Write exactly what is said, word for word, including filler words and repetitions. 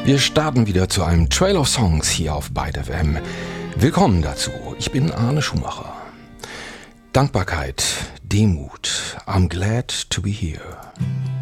Wir starten wieder zu einem Trail of Songs hier auf Byte F M. Willkommen dazu. Ich bin Arne Schumacher. Dankbarkeit, Demut. I'm glad to be here.